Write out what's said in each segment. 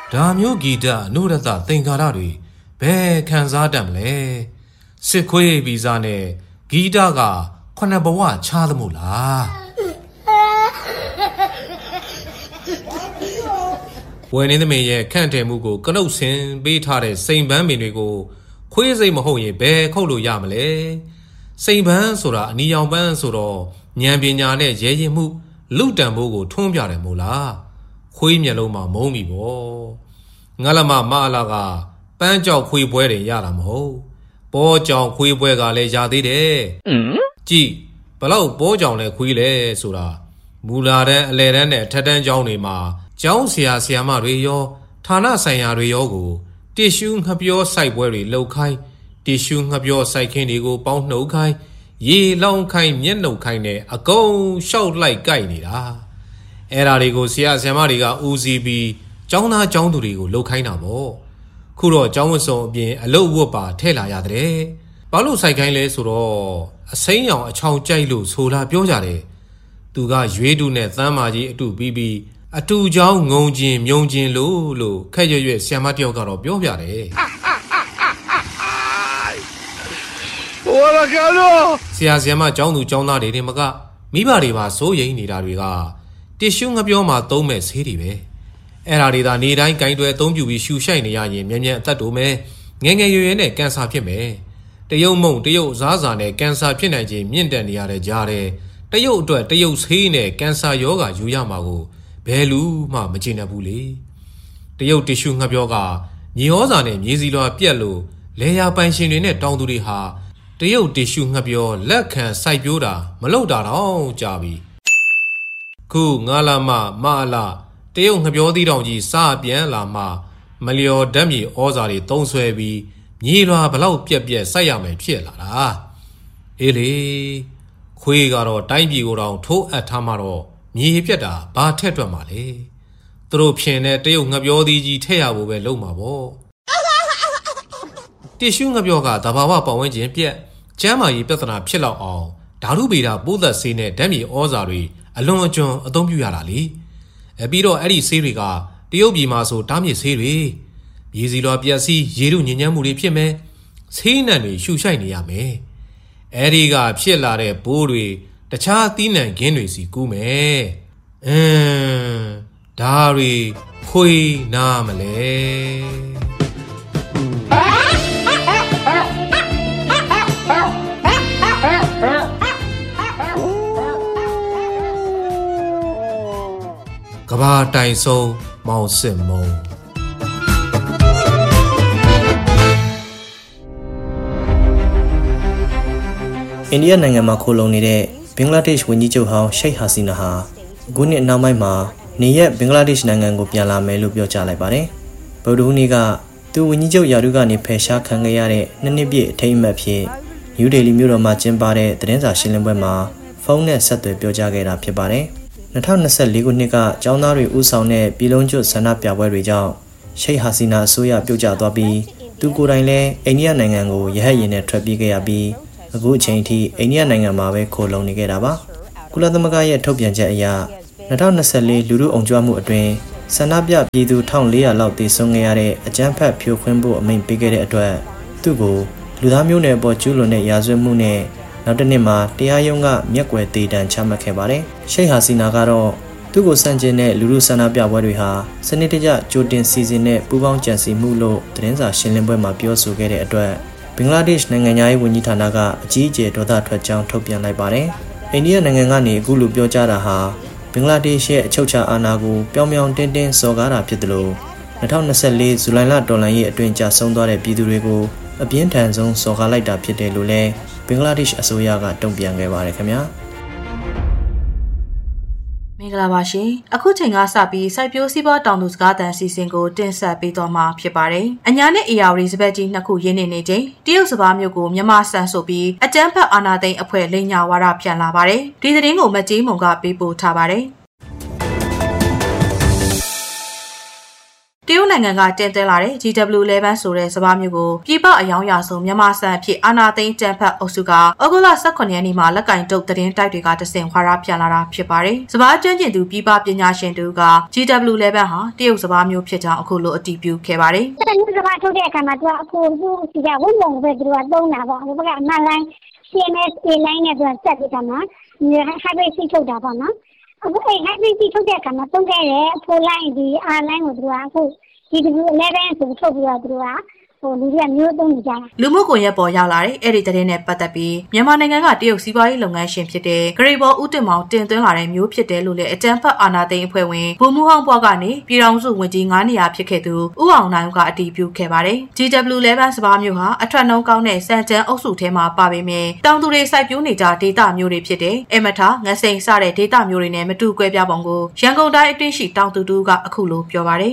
ဒါမျိုးဂီတအနုရတသင်္ကာရတွေဘယ်ခံစားတတ်မလဲစစ်ခွေးဗီဇနဲ့ဂီတကခုနှစ်ဘဝချားသမို့လားဝယ်နေသမင်ရဲ့ခန့်တယ်မှုကိုကနှုတ်ဆင်ပေးထားတဲ့စိန်ပန်းပင်တွေကိုခွေးစိတ်မဟုတ်ရင်ဘယ်ခုတ်လို့ရမလဲစိန်ပန်းဆိုတာအနီရောင်ပန်းဆိုတော့ဉာဏ်ပညာနဲ့ရဲရင်မှုလူတံမိုးကိုထွန်းပြတယ်မို့လားခွေးမျက်လုံးမှာမုန်းပြီပေါ့ငါလမမအလာကပန်းကြောက်ခွေးပွဲတွေရတာမဟုတ်ပေါ်ကြောင်ခွေးပွဲကလည်းရသေးတယ်ကြည့်ဘလောက်ပေါ်ကြောင်လဲခွေးလဲဆိုတာမူလာတန်းအလဲတန်းနဲ့ထက်တန်းကျောင်းတွေမှာကျောင်းဆရာဆရာမတွေရောဌာနဆိုင်ရာတွေရောကိုတီရှူးငှပြောစိုက်ပွဲတွေလှုပ်ခိုင်းတီရှူးငှပြောစိုက်ခင်းတွေကိုပေါင်းနှုတ်ခိုင်းရေလောင်းခိုင်းမျက်နှုတ်ခိုင်းနဲ့အကုန်ရှောက်လိုက်ကြိုက်နေတာအဲ့ဓာတွေကိုဆရာဆရာမတွေကဦးစီးပြီးကျောင်းသားကျောင်းသူတွေကိုလှုပ်ခိုင်းတာပေါ့ခုတော့ကျောင်းဝတ်စုံအပြင်အလုတ်ဝတ်ပါထည့်လာရတဲ့ဘာလို့စိုက်ခိုင်းလဲဆိုတော့အစိမ်းရောင်အချောင်ကြိုက်လို့ဆိုလာပြောကြတယ်သူကရွေးတူနဲ့သမ်းမာကြီးအတူပြီးအတူချောင်းငုံကျင်မြုံကျင်လို့ခက်ရွက်ဆရာမတယောက်ကတော့ပြောပြတယ်ဆရာဆရာမကျောင်းသူကျောင်းသားတွေတင်မကမိဘတွေပါစိုးရိမ်နေတာတွေကတ िश ူးငပြောမှာသုံးမဲ့ဆေးတွေပဲအဲ့ဓာတွေသာနေတိုင်းဂိုင်းတွဲအသုံးပြုပြီးရှူရှိုက်နေရရင်မြန်မြန်အသက်တိုမယ်ငယ်ငယ်ရွယ်ရွယ်နဲ့ကန်ဆာဖြစ်မယ်တရုတ်မုံတရုတ်စားစာနဲ့ကန်ဆာဖြစ်နိုင်ခြင်းမြင့်တက်နေရတဲ့ကြားတဲ့တရုတ်အတွက်တရုတ်ဆေးနဲ့ကန်ဆာယောဂါယူရမှာကိုဘယ်လူမှမကျေနပ်ဘူးလေတရုတ်တ िश ူးငပြောကမြေဩဇာနဲ့မြေစီလွာပြက်လို့လေယာပိုင်ရှင်တွေနဲ့တောင်သူတွေဟာတရုတ်တ िश ူးငပြောလက်ခံစိုက်ပျိုးတာမလုပ်တာတော့ကြာပြီခုငါလာမအလာတရုတ်ငပြောသီးတောင်ကြီးစပြန်လာမှမလျော်ဓာတ်မြေဩဇာတွေသုံးဆွဲပြီးမြေလွာဘလောက်ပြက်စိုက်ရမယ်ဖြစ်လာတာအေးလေခွေးကတော့တိုင်းပြည်ကိုတောင်ထိုးအပ်ထားမှတော့မြေပြက်တာဘာထက်တွက်မှလဲသူတို့ဖြင်တဲ့တရုတ်ငပြောသီးကြီးထည့်ရဖို့ပဲလုပ်မှာပေါ့တ िश ူးငပြောကသဘာဝပတ်ဝန်းကျင်ပြက်ကျမ်းမာရေးပြဿနာဖြစ်လောက်အောင်ဓာတုဗေဒပိုးသက်ဆေးနဲ့ဓာတ်မြေဩဇာတွေအလွန်အကျွံအသုံးပြုရတာလေပြီးတော့အဲ့ဒီဆေးတွေကတရုတ်ပြည်မှာဆိုတားမြစ်ဆေးတွေမြေစီလွာပြက်စီးရေထုညဉ့်ညမ်းမှုတွေဖြစ်မယ်ဆေးနံတွေရှူရှိုက်နေရမယ်အဲ့ဒီကဖြစ်လာတဲ့ပိုးတွေတခြားသီးနှံခင်းတွေစီကူးမယ်ဒါတွေခွေးနားမလဲကဘာတိုင်ဆုံးမောင်စစ်မုံအိန္ဒိယနိုင်ငံမှာခိုလုံနေတဲ့ဘင်္ဂလားဒေ့ရှ်ဝန်ကြီးချုပ်ဟောင်းရှိတ်ဟာစီနာဟာအခုနှစ်နောက်ပိုင်းမှာနေရက်ဘင်္ဂလားဒေ့ရှ်နိုင်ငံကိုပြန်လာမယ်လို့ပြောကြားလိုက်ပါတယ်။ဗုဒ္ဓဟူးနေ့ကသူဝန်ကြီးချုပ်ရာထူးကနေဖယ်ရှားခံခဲ့ရတဲ့နှစ်ပြည့်အထိမ်းအမှတ်ဖြစ်နယူးဒေလီမြို့တော်မှာကျင်းပတဲ့သတင်းစာရှင်းလင်းပွဲမှာဖုန်းနဲ့ဆက်သွယ်ပြောကြားခဲ့တာဖြစ်ပါတယ်။2024ခုနှစ်ကကျောင်းသားတွေဦးဆောင်တဲ့ပြည်လုံးကျွတ်ဆန္ဒပြပွဲတွေကြောင့်ရှိတ်ဟာစီနာအစိုးရပြုတ်ကျသွားပြီးသူကိုယ်တိုင်လည်းအိန္ဒိယနိုင်ငံကိုရဟတ်ယာဉ်နဲ့ထွက်ပြေးခဲ့ရပြီးအခုအချိန်ထိအိန္ဒိယနိုင်ငံမှာပဲခိုလုံနေခဲ့တာပါကုလသမဂ္ဂရဲ့ထုတ်ပြန်ချက်အရ2024လူထုအုံကြွမှုအတွင်းဆန္ဒပြပြည်သူ1400လောက်သေဆုံးခဲ့ရတဲ့အကြမ်းဖက်ဖြိုခွင်းဖို့အမိန့်ပေးခဲ့တဲ့အတွက်သူ့ကိုလူသားမျိုးနွယ်ပေါ်ကျူးလွန်တဲ့ရာဇဝတ်မှုနဲ့နောက်တစ်နှစ်မှာတရားရုံးကမျက်ကွယ်တေတံချမှတ်ခဲ့ပါတယ်ရှိတ်ဟာစီနာကတော့သူ့ကိုစန့်ကျင်တဲ့လူထုဆန္ဒပြပွဲတွေဟာစနစ်တကျကြိုတင်စီစဉ်တဲ့ပူးပေါင်းကြံစည်မှုလို့သတင်းစာရှင်းလင်းပွဲမှာပြောဆိုခဲ့တဲ့အတွက်ဘင်္ဂလားဒေ့ရှ်နိုင်ငံသားရေးဝန်ကြီးဌာနကအကြီးအကျယ်ဒေါသထွက်ကြောင်းထုတ်ပြန်လိုက်ပါတယ်။အိန္ဒိယနိုင်ငံကနေအခုလိုပြောကြားတာဟာဘင်္ဂလားဒေ့ရှ်ရဲ့အချုပ်အခြာအာဏာကိုပြောင်ပြောင်တင်းတင်းစော်ကားတာဖြစ်တယ်လို့2024ဇူလိုင်လတော်လှန်ရေးအတွင်းကြာဆုံးသွားတဲ့ပြည်သူတွေကိုအပြင်းထန်ဆုံးစော်ကားလိုက်တာဖြစ်တယ်လို့လည်းဘင်္ဂလားဒေ့ရှ်အစိုးရကတုံ့ပြန်ခဲ့ပါတယ်ခင်ဗျာ။မင်္ဂလာပါရှင်အခုချိန်ကစပြီးစိုက်ပျိုးစီးပွားတောင်သူစကားသံစီစဉ်ကိုတင်ဆက်ပေးသွားမှာဖြစ်ပါတယ်အညာနဲ့အေယာဝတီစပက်ကြီးနှစ်ခုရင်းနေချိန်တရုတ်စပါးမျိုးကိုမြန်မာဆန်ဆိုပြီးအကြမ်းဖက်အာဏာသိမ်းအဖွဲ့လိန်ညာဝါဒပြန်လာပါတယ်ဒီသတင်းကိုမကြေးမုံကပေးပို့ထားပါတယ်တရုတ်နိုင်ငံကတင်သွင်းလာတဲ့ GW11 ဆိုတဲ့စပါးမျိုးကိုပြည်ပအယောင်ရဆုံးမြန်မာဆန်အဖြစ်အာဏာသိမ်းတန်ဖက်အုပ်စုကဩဂုတ်လ18ရက်နေ့မှာလက်ကင်တုတ်သတင်းတိုက်တွေကတဆင့်ခွာရပြန်လာတာဖြစ်ပါတယ်။စပါးကျွမ်းကျင်သူပြည်ပပညာရှင်တို့က GW11 ဟာတရုတ်စပါးမျိုးဖြစ်ကြောင်းအခုလိုအတည်ပြုခဲ့ပါတယ်။တရုတ်စပါးထုတ်တဲ့အခါမှာသူကအခုဒီကဝုန်းလုံးပဲသူကသုံးတာပေါ့။ဒီဘက်ကအမှန်လိုင်း CMS line နဲ့သူကဆက်ပြီးတော့မှ hybrid seed ထုတ်တာပေါ့နော်။အခုအဲ့ hybrid seed ထုတ်တဲ့အခါမှာသုံးခဲ့တဲ့အဖိုးလိုင်းဒီ R line ကိုသူကအခု GW11 ဆိုထုတ်ပြီးတော့သူကလူတွေကမျိုးသုံးနေကြတာလူမှုကွန်ရက်ပေါ်ရောက်လာတဲ့အဲ့ဒီသတင်းနဲ့ပတ်သက်ပြီးမြန်မာနိုင်ငံကတရုတ်စီးပွားရေးလုပ်ငန်းရှင်ဖြစ်တဲ့ဂရိဘော်ဦးတင်မောင်တင်သွင်းလာတဲ့မျိုးဖြစ်တယ်လို့လည်းအကြံဖတ်အာနာသိန်းအဖွဲ့ဝင်ဗိုလ်မှူးဟောင်းဘွားကနေပြည်ထောင်စုဝန်ကြီး9နေရာဖြစ်ခဲ့သူဦးအောင်နိုင်ကအတည်ပြုခဲ့ပါတယ် GW11 စပါးမျိုးဟာအထွက်နှုန်းကောင်းတဲ့စံကျန်းအုပ်စုထဲမှာပါပေမဲ့တောင်သူတွေစိုက်ပျိုးနေကြဒေသမျိုးတွေဖြစ်တဲ့အမထငစိန်စတဲ့ဒေသမျိုးတွေနဲ့မတူကွဲပြားပုံကိုရန်ကုန်တိုင်းအတွင်းရှိတောင်သူတူကအခုလိုပြောပါတယ်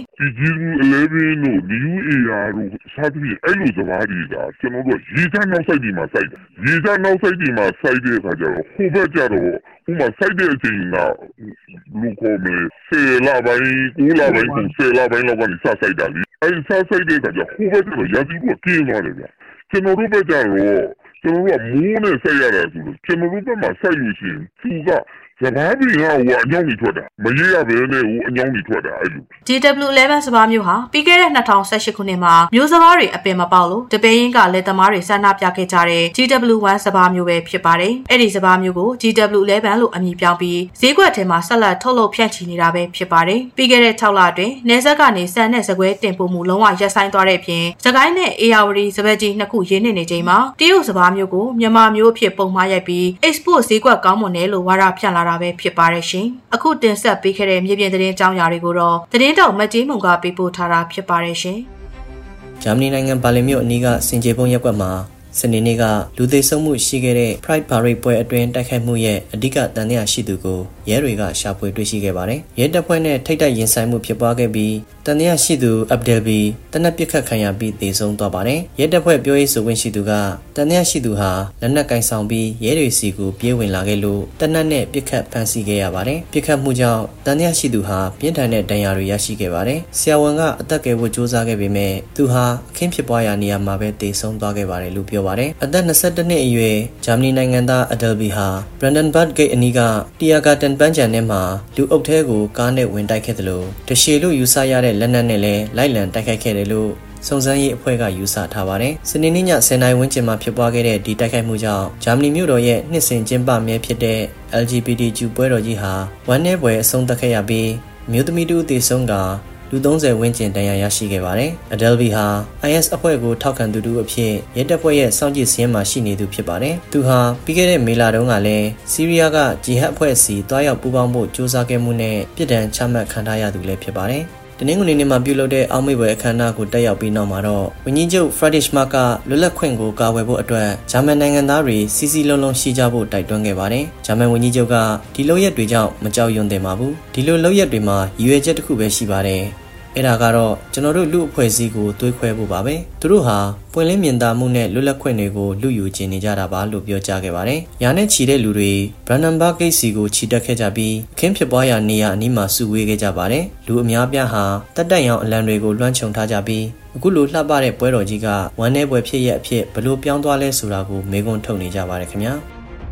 GW11 တို့ New Era တို့စသဖြင့်အဲ့လိုစပါးတွေကကျွန်တော်တို့ရေချမ်းနောက်ဆိုင်ဒီမှာစိုက်တယ်ရေချမ်းနောက်ဆိုင်ဒီမှာစိုက်တဲ့အခါကျတော့ဟိုဘက်ကျတော့ဥမာစိုက်တဲ့အချိန်ကလူခေါ်မယ်10လပိုင်း9လပိုင်း10လပိုင်းလောက်ကနေစစိုက်တာလေအဲ့စစိုက်တဲ့အခါကျဟိုဘက်ကျတော့ရာသီဥတုကင်းသွားတယ်ဗျကျွန်တော်တို့ဘက်ကျတော့ကျွန်တော်တို့ကမိုးနဲ့စိုက်ရတာဆိုလို့ကျွန်တော်တို့ဘက်မှာစိုက်လို့ရှိရင်သူကစပါးပြီးတော့အညောင်းကြီးထွက်တာမရရဘဲနဲ့အညောင်းကြီးထွက်တာအဲ့လို GW11 စပါးမျိုးဟာပြီးခဲ့တဲ့2018ခုနှစ်မှာမျိုးစပါးတွေအပင်မပေါက်လို့တပင်းရင်းကလက်သမားတွေဆန္ဒပြခဲ့ကြတဲ့ GW1 စပါးမျိုးပဲဖြစ်ပါတယ်အဲ့ဒီစပါးမျိုးကို GW11 လို့အမည်ပြောင်းပြီးဈေးကွက်ထဲမှာဆက်လက်ထုတ်လုပ်ဖြန့်ချီနေတာပဲဖြစ်ပါတယ်ပြီးခဲ့တဲ့6လအတွင်းနယ်စပ်ကနေဆန်နဲ့စကွဲတင်ပို့မှုလုံးဝရပ်ဆိုင်းသွားတဲ့အပြင်စကိုင်းနဲ့အေယာဝတီစပက်ကြီးနှစ်ခုရင်းနှီးနေချိန်မှာတရုတ်စပါးမျိုးကိုမြန်မာမျိုးအဖြစ်ပုံမှားရိုက်ပြီး export ဈေးကွက်ကောင်းမွန်တယ်လို့ဝါဒဖြန့်လာတာပဲဖြစ်ပါတယ်ရှင်အခုတင်ဆက်ပေးခဲ့တဲ့မြေပြင်သတင်းအကြောင်းအရာတွေကိုတော့သတင်းတောက်မတ်ကြီးမုံကပေးပို့ထားတာဖြစ်ပါတယ်ရှင်ဂျာမနီနိုင်ငံဘာလင်မြို့အနီးကစင်ကြေပုံရပ်ကွက်မှာစနေနေ့ကလူသေဆုံးမှုရှိခဲ့တဲ့ Pride Parade ပွဲအတွင်းတိုက်ခိုက်မှုရဲ့အဓိကတန်တရားရှိသူကိုရဲတွေကရှာဖွေတွေ့ရှိခဲ့ပါတယ်။ရဲတပ်ဖွဲ့နဲ့ထိပ်တိုက်ရင်ဆိုင်မှုဖြစ်ပွားခဲ့ပြီးတန်တရားရှိသူ Abdelbi တနက်ပစ်ခတ်ခံရပြီးသေဆုံးသွားပါတယ်။ရဲတပ်ဖွဲ့ပြောရေးဆိုခွင့်ရှိသူကတန်တရားရှိသူဟာလက်နက်ကင်ဆောင်ပြီးရဲတွေစီကိုပြေးဝင်လာခဲ့လို့တနက်နဲ့ပစ်ခတ်ဖမ်းဆီးခဲ့ရပါတယ်။ပစ်ခတ်မှုကြောင့်တန်တရားရှိသူဟာပြင်းထန်တဲ့ဒဏ်ရာတွေရရှိခဲ့ပါတယ်။ဆရာဝန်ကအသက်ကယ်ဖို့ကြိုးစားခဲ့ပေမဲ့သူဟာအခင်းဖြစ်ပွားရာနေရာမှာပဲသေဆုံးသွားခဲ့ပါတယ်လို့ပြောပါတယ်။အသက်22နှစ်အရွယ်ဂျာမနီနိုင်ငံသား Abdelbi ဟာ Brandenburg Gate အနီးက Tiergarten ပန်းခြံထဲမှာလူအုပ်ထဲကိုကားနဲ့ဝင်တိုက်ခဲ့တယ်လို့တရှည်လို့ယူဆရတဲ့လက်နက်နဲ့လည်းလိုက်လံတိုက်ခိုက်ခဲ့တယ်လို့စုံစမ်းရေးအဖွဲ့ကယူဆထားပါတယ်။စနေနေ့ည10:00နာရီဝန်းကျင်မှာဖြစ်ပွားခဲ့တဲ့ဒီတိုက်ခိုက်မှုကြောင့်ဂျာမနီမြို့တော်ရဲ့နှစ်စဉ်ကျင်းပမြဲဖြစ်တဲ့ LGBTQ ပွဲတော်ကြီးဟာဝမ်းနည်းဖွယ်အဆုံးသတ်ခဲ့ရပြီးမြို့သမီးတို့သေဆုံးကလူ30ဝန်းကျင်ဒဏ်ရာရရှိခဲ့ပါတယ်။ Abdelbi ဟာ IS အဖွဲ့ကိုထောက်ခံသူတူအဖြစ်ရဲတပ်ဖွဲ့ရဲ့စောင့်ကြည့်စည်းမှာရှိနေသူဖြစ်ပါတယ်။သူဟာပြီးခဲ့တဲ့မေလတုန်းကလည်းဆီးရီးယားကဂျီဟတ်အဖွဲ့စီတွားရောက်ပူးပေါင်းဖို့ကြိုးစားခဲ့မှုနဲ့ပြည်ထန်ချမှတ်ခံထားရသူလည်းဖြစ်ပါတယ်။တနင်္ဂနွေနေ့မှာပြုလုပ်တဲ့အောက်မေ့ပွဲအခမ်းအနားကိုတက်ရောက်ပြီးနောက်မှာတော့ဝန်ကြီးချုပ် Friedrich Merz ကလွတ်လပ်ခွင့်ကိုကာကွယ်ဖို့အတွက်ဂျာမန်နိုင်ငံသားတွေစီစီလုံးလုံးရှိကြဖို့တိုက်တွန်းခဲ့ပါတယ်။ဂျာမန်ဝန်ကြီးချုပ်ကဒီလုပ်ရက်တွေကြောင့်မကြောက်ရွံ့သင့်ပါဘူး။ဒီလိုလုပ်ရက်တွေမှာရည်ရွယ်ချက်တစ်ခုပဲရှိပါတယ်။အဲ့ဒါကတော့ကျွန်တော်တို့လူအဖွဲ့အစည်းကိုတွေးခွဲဖို့ပါပဲသူတို့ဟာပွင့်လင်းမြင်သာမှုနဲ့လွတ်လပ်ခွင့်တွေကိုလူယူကျင်နေကြတာပါလို့ပြောကြားခဲ့ပါတယ်။ညာနဲ့ချီတဲ့လူတွေ Brandenburg Gate စီကိုချီတက်ခဲ့ကြပြီးအခင်းဖြစ်ပွားရာနေရာအနီးမှာစုဝေးခဲ့ကြပါတယ်။လူအများပြားဟာတက်တက်ရောင်အလံတွေကိုလွှမ်းခြုံထားကြပြီးအခုလိုလှပတဲ့ပွဲတော်ကြီးကဝမ်းနည်းပွဲဖြစ်ရအဖြစ်ဘလို့ပြောင်းသွားလဲဆိုတာကိုမေးခွန်းထုတ်နေကြပါတယ်ခင်ဗျာ။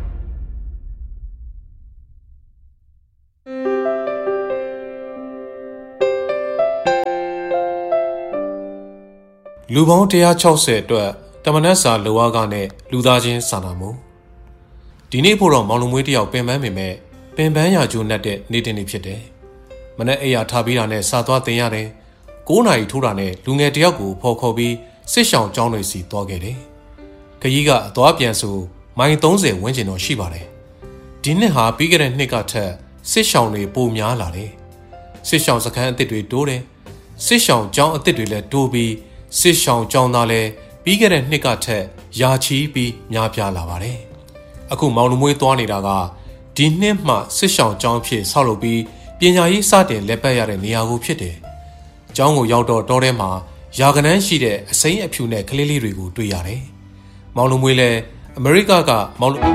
လူပေါင်း160အတွက်တမနက်စာလောအားကနဲ့လူသားချင်းစာနာမှုဒီနေ့ဖို့တော့မောင်လူမွေးတယောက်ပင်ပန်းပေမဲ့ပင်ပန်းရာကျိုးနဲ့တဲ့နေ့တင်နေဖြစ်တယ်မနက်အိယာထားပြီးတာနဲ့စာသွားတင်ရတယ်9နာရီထိုးတာနဲ့လူငယ်တယောက်ကိုဖော်ခေါ်ပြီးစစ်ရှောင်ကျောင်းတွေစီသွားခဲ့တယ်ခကြီးကအသွားပြန်ဆိုမိုင်30ဝန်းကျင်တော့ရှိပါတယ်ဒီနှစ်ဟာပြီးခဲ့တဲ့နှစ်ကထက်စစ်ရှောင်တွေပိုများလာတယ်စစ်ရှောင်စခန်းအသစ်တွေတိုးတယ်စစ်ရှောင်ကျောင်းအသစ်တွေလည်းတိုးပြီးစစ်ရှောင်ကျောင်းသားလည်းပြီးခဲ့တဲ့နှစ်ကထက်ယာချီပြီးများပြားလာပါတယ်။အခုမောင်လူမွေးသွားနေတာကဒီနှစ်မှစစ်ရှောင်ကျောင်းဖြစ်ဆောက်လုပ်ပြီးပညာရေးစတင်လက်ပတ်ရတဲ့နေရာကိုဖြစ်တယ်။ကျောင်းကိုရောက်တော့တောထဲမှာယာကနန်းရှိတဲ့အစိမ်းအဖြူနဲ့ကလေးလေးတွေကိုတွေ့ရတယ်။မောင်လူမွေးလည်းအမေရိကကမောင်လူ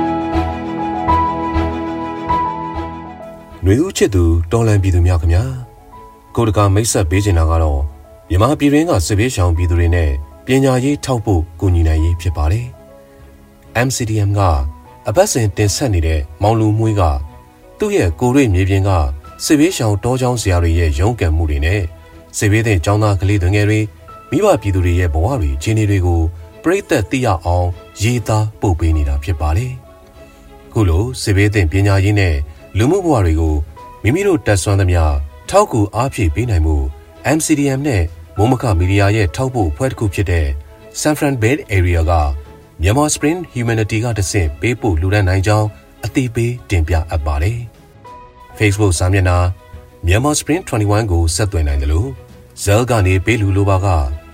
ຫນွေဦးချစ်သူတော်လန်ပြည်သူများခင်ဗျာကိုတကာမိတ်ဆက်ပေးချင်တာကတော့မြန်မာပြည်တွင်းကစစ်ဘေးရှောင်ပြည်သူတွေနဲ့ပညာရေးထောက်ဖို့ကူညီနိုင်ရေးဖြစ်ပါတယ်။ MCDM ကအပတ်စဉ်တင်ဆက်နေတဲ့မောင်လူမွေးကသူ့ရဲ့ကိုရိမြေပြင်ကစစ်ဘေးရှောင်တောကျောင်းဆရာတွေရဲ့ရုန်းကန်မှုတွေနဲ့စစ်ဘေးသင့်ကျောင်းသားကလေးတွေမိဘပြည်သူတွေရဲ့ဘဝတွေအခြေအနေတွေကိုပရိသတ်သိရအောင်ရေးသားပို့ပေးနေတာဖြစ်ပါတယ်။ခုလိုစစ်ဘေးသင့်ပညာရေးနဲ့လူမှုဘဝတွေကိုမိမိတို့တက်ဆွမ်းသမျှထောက်ကူအားဖြည့်ပေးနိုင်မှု MCDM နဲ့မိုးမခမီဒီယာရဲ့ထောက်ပို့အဖွဲ့တစ်ခုဖြစ်တဲ့ San Fran Bay Area ကMyanmar Spring Humanity ကတဆင့်ပေးပို့လူဒန်းနိုင်ကြောင်းအသိပေးတင်ပြအပ်ပါတယ်။ Facebook စာမျက်နှာ Myanmar Spring 21ကိုဆက်သွယ်နိုင်တယ်လို့ဇဲလ်ကနေပေးလူလိုပါက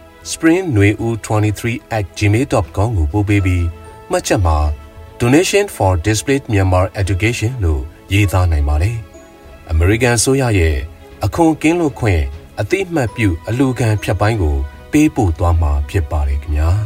springnueu23@gmail.com ကိုပို့ပေးပြီးမှတ်ချက်မှာ Donation for Displaced Myanmar Education လို့ရေးသားနိုင်ပါတယ်။ American ဆိုရရဲ့အခွန်ကင်းလွတ်ခွင့်အတိအမှတ်ပြုအလူခံဖြတ်ပိုင်းကိုပေးပို့သွားမှာဖြစ်ပါတယ်ခင်ဗျာ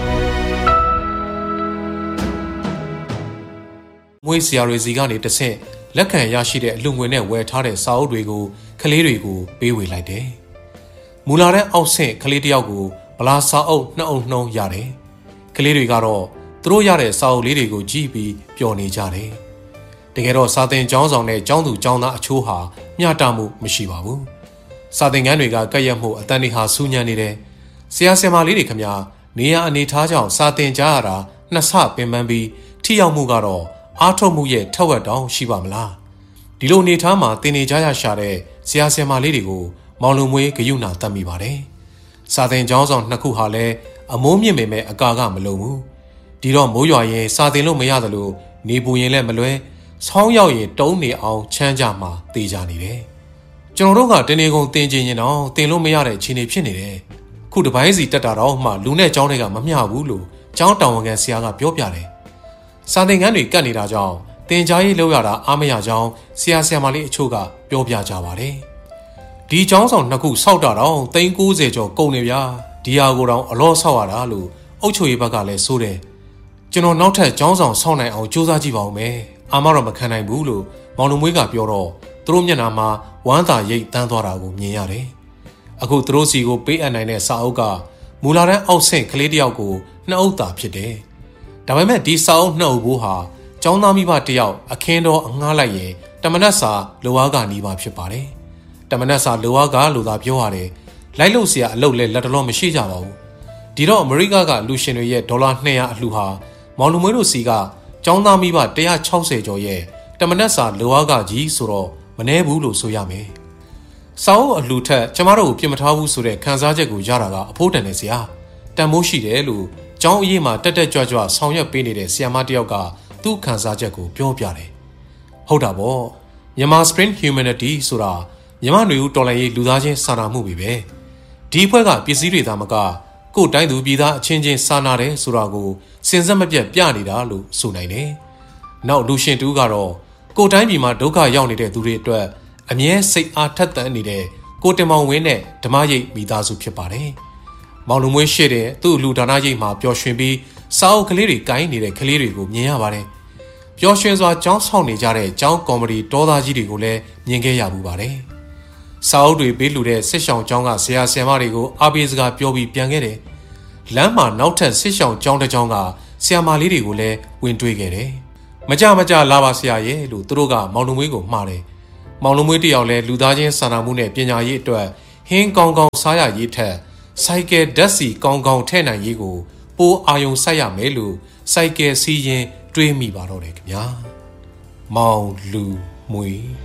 မွေးဆရာတွေစီကနေတဆင့်လက်ခံရရှိတဲ့အလူငွေနဲ့ဝယ်ထားတဲ့စာအုပ်တွေကိုကလေးတွေကိုပေးဝေလိုက်တယ်။မူလာတဲ့အောက်ဆင့်ကလေးတယောက်ကိုဗလာစာအုပ်2အုပ်နှုံးရတယ်။ကလေးတွေကတော့သူတို့ရတဲ့စာအုပ်လေးတွေကိုကြည့်ပြီးပျော်နေကြတယ်။တကယ်တော့စာသင်ကျောင်းဆောင်နဲ့ကျောင်းသူကျောင်းသားအချို့ဟာမျှတမှုမရှိပါဘူး။စာသင်ခန်းတွေကကက်ရက်မှုအတန်တွေဟာစူးညံနေတယ်။ဆရာဆရာမလေးတွေခင်ဗျာနေရအနေထားကြောင့်စာသင်ကြားရတာနှစ်ဆပင်ပန်းပြီးထိရောက်မှုကတော့အားထုတ်မှုရဲ့ထက်ဝက်တောင်ရှိပါမလားဒီလိုအနေထားမှာသင်နေကြရရှာတဲ့ဆရာဆရာမလေးတွေကိုမောင်လူမွေးဂယုဏတတ်မိပါတယ်စာသင်ကျောင်းဆောင်နှစ်ခုဟာလည်းအမိုးမြင့်ပေမဲ့အကာကမလုံဘူးဒီတော့မိုးရွာရင်စာသင်လို့မရသလိုနေပူရင်လည်းမလွဲဆောင်းရောက်ရင်တုံးနေအောင်ချမ်းကြမှာတေးကြနေတယ်ကျွန်တော်တို့ကတနေကုန်သင်ခြင်းရင်တော့သင်လို့မရတဲ့အခြေအနေဖြစ်နေတယ်ခုတပိုင်းစီတက်တာတော့မှလူနဲ့ကျောင်းတွေကမမျှဘူးလို့ကျောင်းတာဝန်ခံဆရာကပြောပြတယ်စာသင်ခန်းတွေကတ်နေတာကြောင့်တင်ကြားရေးလောက်ရတာအားမရကြောင်းဆရာဆရာမလေးအချို့ကပြောပြကြပါတယ်။ဒီကျောင်းဆောင်နှစ်ခုစောက်တာတော့390ကျော်ကုန်နေဗျာဒီဟာကိုတော့အလောဆောက်ရတာလို့အုတ်ချိုရေးဘက်ကလည်းဆိုတယ်။ကျွန်တော်နောက်ထပ်ကျောင်းဆောင်ဆောက်နိုင်အောင်စူးစမ်းကြည့်ပါဦးမယ်။အာမတော့မခံနိုင်ဘူးလို့မောင်နှမွေးကပြောတော့သူတို့မျက်နှာမှာဝမ်းသာရိတ်တန်းသွားတာကိုမြင်ရတယ်။အခုသူတို့စီကိုပေးအပ်နိုင်တဲ့စာအုပ်ကမူလာတန်းအောက်ဆင့်ကလေးတယောက်ကို2အုပ်သာဖြစ်တယ်။ဒါပေမဲ့ဒီစာအုပ်2အုပ်ဘိုးဟာကျောင်းသားမိဘတယောက်အခင်းတော်အငှားလိုက်ရင်တမနက်စာလိုအားကနီးပါဖြစ်ပါတယ်။တမနက်စာလိုအားကလို့သာပြောရတယ်။လိုက်လို့ဆရာအလုပ်လဲလက်တော်မရှိကြပါဘူး။ဒီတော့အမေရိကကလူရှင်တွေရဲ့ဒေါ်လာ200အလှူဟာမောင်လူမွေးတို့စီကကျောင်းသားမိဘ160ကျော်ရဲ့တမနက်စာလိုအားကကြီးဆိုတော့မနှဲဘူးလို့ဆိုရမယ်။စာအုပ်အလှူထက်ကျမတို့ကိုပြင်မထားဘူးဆိုတဲ့ခံစားချက်ကိုရတာကအဖိုးတန်နေစရာတန်မိုးရှိတယ်လို့ကျောင်းအရေးမှာတက်တက်ကြွကြွဆောင်ရွက်ပေးနေတဲ့ဆရာမတယောက်ကသူ့ခံစားချက်ကိုပြောပြတယ်။ဟုတ်တာပေါ့။Myanmar Spring Humanity ဆိုတာမြန်မာနွေဦးတော်လှန်ရေးလူသားချင်းစာနာမှုပဲ။ဒီအဖွဲ့ကပစ္စည်းတွေသာမကကိုယ်တိုင်းသူပြည်သားအချင်းချင်းစာနာတယ်ဆိုတာကိုစဉ်ဆက်မပြတ်ပြနေတာလို့ဆိုနိုင်တယ်။နောက်လူရှင်တူကတော့ကိုယ်တိုင်းပြည်မှာဒုက္ခရောက်နေတဲ့သူတွေအတွက်အမြဲစိတ်အားထက်သန်နေတဲ့ကိုတင်မောင်ဝင်းနဲ့ဓမ္မရိပ်မိသားစုဖြစ်ပါတယ်။မောင်လူမွေးရှိတဲ့သူ့လူဒါနရိပ်မှာပျော်ရွှင်ပြီးစာအုပ်ကလေးတွေကိုင်းနေတဲ့ကလေးတွေကိုမြင်ရပါတယ်။ပျော်ရွှင်စွာကျောင်းဆောင်နေကြတဲ့ကျောင်းကော်မတီတောသားကြီးတွေကိုလည်းမြင်ခဲ့ရမှုပါတယ်။စာအုပ်တွေပေးလူတဲ့စစ်ဆောင်ကျောင်းကဆရာဆရာမတွေကိုအားပေးစကားပြောပြီးပြန်ခဲ့တယ်။လမ်းမှာနောက်ထပ်စစ်ဆောင်ကျောင်းတစ်ကျောင်းကဆရာမလေးတွေကိုလည်းဝင်တွေ့ခဲ့တယ်။မကြလာပါဆရာရဲ့လို့သူတို့ကမောင်လူမွေးကိုမှားတယ်။မောင်လူမွေးတယောက်လည်းလူသားချင်းစာနာမှုနဲ့ပညာရေးအတွက်ဟင်းကောင်းကောင်းစားရရေးထက်ဆိုင်ကယ်ဓာတ်ဆီကောင်းကောင်းထည့်နိုင်ရေးကိုပိုအာယုံစိုက်ရမယ်လို့စိုက်ကယ်စီးရင်တွေးမိပါတော့တယ်ခင်ဗျာမောင်လူမွေ